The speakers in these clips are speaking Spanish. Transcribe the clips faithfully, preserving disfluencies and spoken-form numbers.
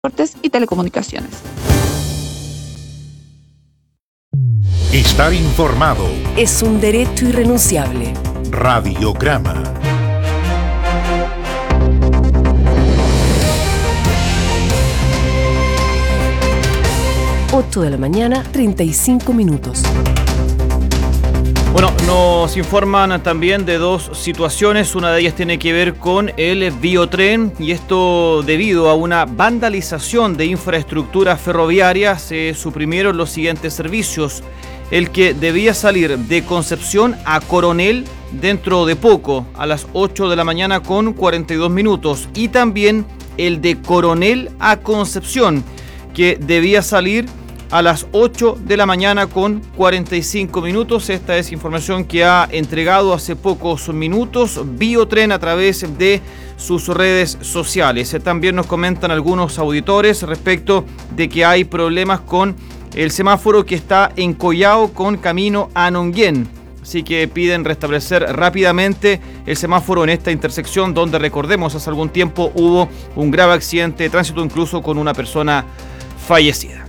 Transportes y Telecomunicaciones. Estar informado es un derecho irrenunciable. Radiograma. ocho de la mañana, treinta y cinco minutos. Bueno, nos informan también de dos situaciones. Una de ellas tiene que ver con el biotren, y esto debido a una vandalización de infraestructura ferroviaria. Se suprimieron los siguientes servicios: el que debía salir de Concepción a Coronel dentro de poco, a las ocho de la mañana con cuarenta y dos minutos, y también el de Coronel a Concepción, que debía salir a las ocho de la mañana con cuarenta y cinco minutos. Esta es información que ha entregado hace pocos minutos Biotren a través de sus redes sociales. También nos comentan algunos auditores respecto de que hay problemas con el semáforo que está en Collao con camino a Nonguén. Así que piden restablecer rápidamente el semáforo en esta intersección donde, recordemos, hace algún tiempo hubo un grave accidente de tránsito, incluso con una persona fallecida.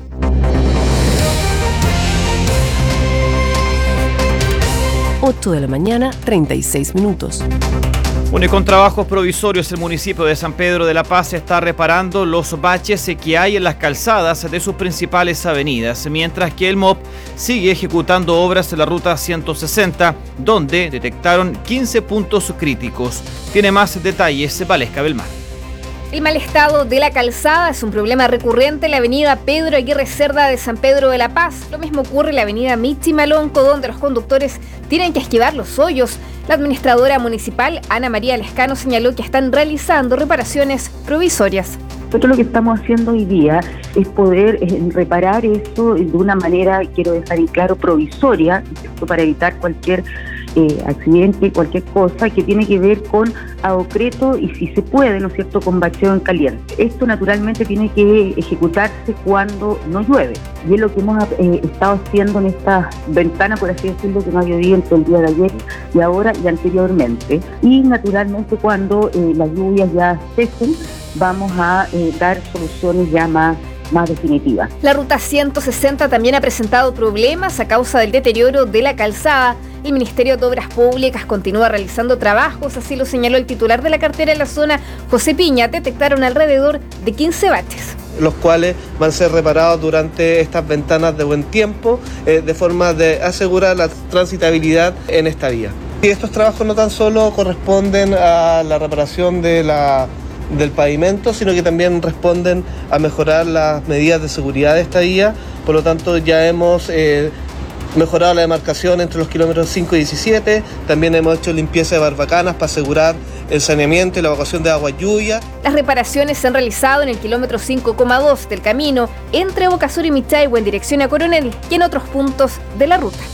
ocho de la mañana, treinta y seis minutos. Bueno, y con trabajos provisorios, el municipio de San Pedro de la Paz está reparando los baches que hay en las calzadas de sus principales avenidas, mientras que el M O P sigue ejecutando obras en la ruta ciento sesenta, donde detectaron quince puntos críticos. Tiene más detalles Valesca Belmar. El mal estado de la calzada es un problema recurrente en la avenida Pedro Aguirre Cerda de San Pedro de la Paz. Lo mismo ocurre en la avenida Michi Malonco, donde los conductores tienen que esquivar los hoyos. La administradora municipal, Ana María Lescano, señaló que están realizando reparaciones provisorias. Nosotros lo que estamos haciendo hoy día es poder eh, reparar eso de una manera, quiero dejar en claro, provisoria, ¿cierto?, para evitar cualquier eh, accidente, cualquier cosa que tiene que ver con aocreto y, si se puede, ¿no es cierto?, con bacheo en caliente. Esto naturalmente tiene que ejecutarse cuando no llueve, y es lo que hemos eh, estado haciendo en esta ventana, por así decirlo, que no ha llovido entre el día de ayer y ahora y anteriormente. Y naturalmente cuando eh, las lluvias ya cesen, vamos a eh, dar soluciones ya más, más definitivas. La ruta ciento sesenta también ha presentado problemas a causa del deterioro de la calzada. El Ministerio de Obras Públicas continúa realizando trabajos, así lo señaló el titular de la cartera en la zona, José Piña. Detectaron alrededor de quince baches, los cuales van a ser reparados durante estas ventanas de buen tiempo, eh, de forma de asegurar la transitabilidad en esta vía. Y estos trabajos no tan solo corresponden a la reparación de la del pavimento, sino que también responden a mejorar las medidas de seguridad de esta vía. Por lo tanto, ya hemos eh, mejorado la demarcación entre los kilómetros cinco y diecisiete, también hemos hecho limpieza de barbacanas para asegurar el saneamiento y la evacuación de agua lluvia. Las reparaciones se han realizado en el kilómetro cinco coma dos del camino entre Boca Sur y Michaigue en dirección a Coronel y en otros puntos de la ruta.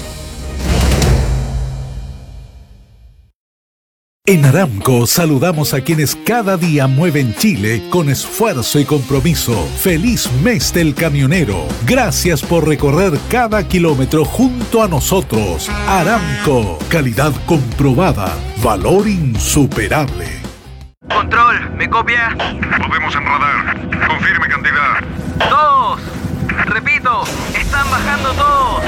En Aramco saludamos a quienes cada día mueven Chile con esfuerzo y compromiso. ¡Feliz mes del camionero! Gracias por recorrer cada kilómetro junto a nosotros. Aramco, calidad comprobada, valor insuperable. Control, ¿me copia? Nos vemos en radar. Confirme cantidad. Todos. Repito, están bajando todos.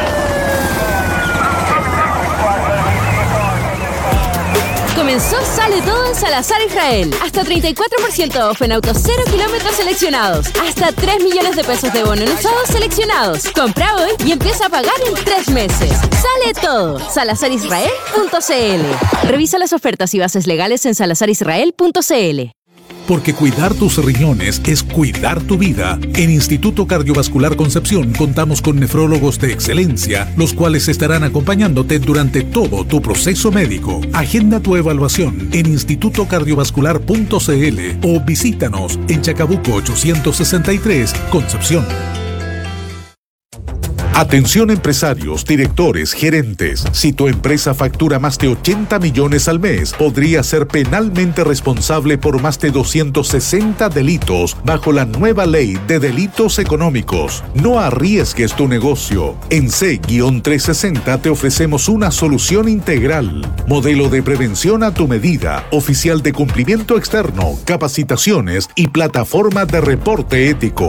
Comenzó Sale Todo en Salazar Israel. Hasta treinta y cuatro por ciento off en autos cero kilómetros seleccionados. Hasta tres millones de pesos de bono en usados seleccionados. Compra hoy y empieza a pagar en tres meses. Sale Todo. salazar israel punto c l. Revisa las ofertas y bases legales en salazar israel punto c l. Porque cuidar tus riñones es cuidar tu vida. En Instituto Cardiovascular Concepción contamos con nefrólogos de excelencia, los cuales estarán acompañándote durante todo tu proceso médico. Agenda tu evaluación en instituto cardiovascular punto c l o visítanos en Chacabuco ochocientos sesenta y tres, Concepción. Atención empresarios, directores, gerentes. Si tu empresa factura más de ochenta millones al mes, podría ser penalmente responsable por más de doscientos sesenta delitos bajo la nueva ley de delitos económicos. No arriesgues tu negocio. En C trescientos sesenta te ofrecemos una solución integral. Modelo de prevención a tu medida, oficial de cumplimiento externo, capacitaciones y plataforma de reporte ético.